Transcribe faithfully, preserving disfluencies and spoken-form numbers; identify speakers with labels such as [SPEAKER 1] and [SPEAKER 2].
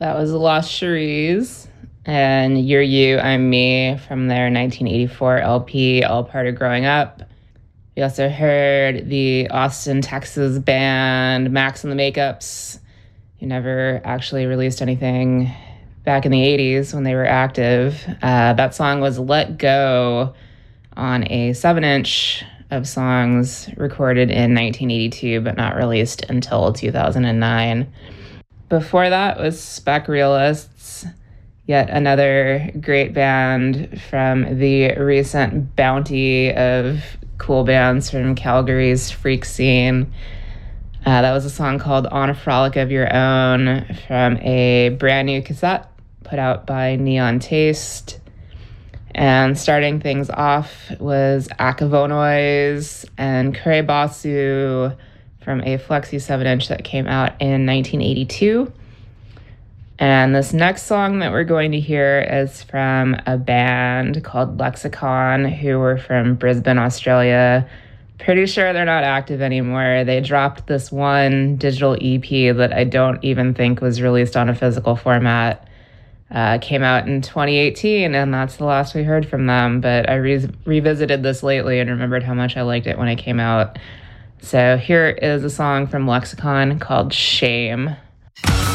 [SPEAKER 1] That was Lost Cherise and You're You, I'm Me from their nineteen eighty-four L P, All Part of Growing Up. We also heard the Austin, Texas band Max and the Makeups, who never actually released anything back in the eighties when they were active. Uh, that song was Let Go on a seven inch of songs recorded in nineteen eighty-two, but not released until two thousand nine. Before that was Spec Realists, yet another great band from the recent bounty of cool bands from Calgary's freak scene. Uh, that was a song called On a Frolic of Your Own from a brand new cassette put out by Neon Taste. And starting things off was Akavonoise and Kure Basu from a Flexi seven inch that came out in nineteen eighty-two. And this next song that we're going to hear is from a band called Lexicon, who were from Brisbane, Australia. Pretty sure they're not active anymore. They dropped this one digital E P that I don't even think was released on a physical format. Uh, came out in twenty eighteen, and that's the last we heard from them. But I re- revisited this lately and remembered how much I liked it when it came out. So here is a song from Lexicon called Shame.